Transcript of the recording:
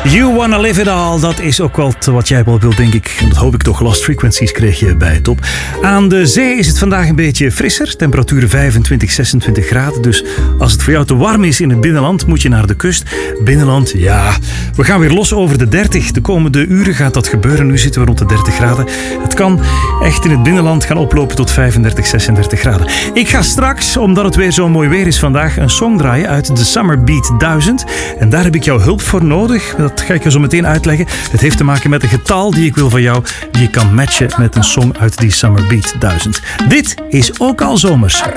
You Wanna Live It All, dat is ook wel wat jij wel wil, denk ik. Dat hoop ik toch. Lost Frequencies kreeg je bij het op. Aan de zee is het vandaag een beetje frisser. Temperaturen 25, 26 graden. Dus als het voor jou te warm is in het binnenland, moet je naar de kust. Binnenland, ja. We gaan weer los over de 30. De komende uren gaat dat gebeuren. Nu zitten we rond de 30 graden. Het kan echt in het binnenland gaan oplopen tot 35, 36 graden. Ik ga straks, omdat het weer zo mooi weer is vandaag, een song draaien uit de Summer Beat 1000. En daar heb ik jouw hulp voor nodig. Dat ga ik je zo meteen uitleggen. Het heeft te maken met een getal die ik wil van jou, die je kan matchen met een song uit die Summer Beat 1000. Dit is ook al zomers.